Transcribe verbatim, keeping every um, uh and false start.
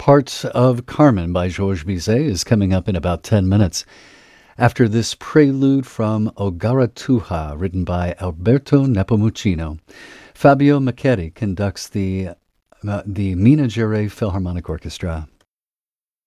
Parts of Carmen by Georges Bizet is coming up in about ten minutes. After this prelude from Ogaratuha, written by Alberto Nepomuceno, Fabio Maccheri conducts the uh, the Minas Gerais Philharmonic Orchestra.